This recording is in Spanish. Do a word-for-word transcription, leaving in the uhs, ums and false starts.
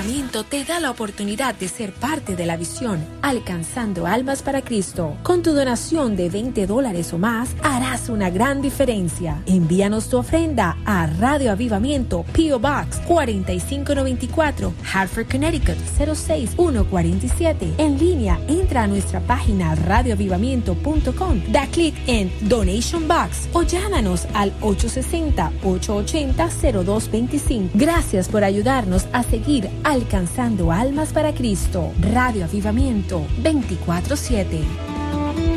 Avivamiento te da la oportunidad de ser parte de la visión Alcanzando Almas para Cristo. Con tu donación de veinte dólares o más, harás una gran diferencia. Envíanos tu ofrenda a Radio Avivamiento, P O Box cuatro cinco nueve cuatro, Hartford, Connecticut cero seis uno cuatro siete. En línea, entra a nuestra página radio avivamiento punto com, da clic en Donation Box o llámanos al ocho seis cero, ocho ocho cero, cero dos dos cinco. Gracias por ayudarnos a seguir alcanzando almas para Cristo. Radio Avivamiento veinticuatro siete.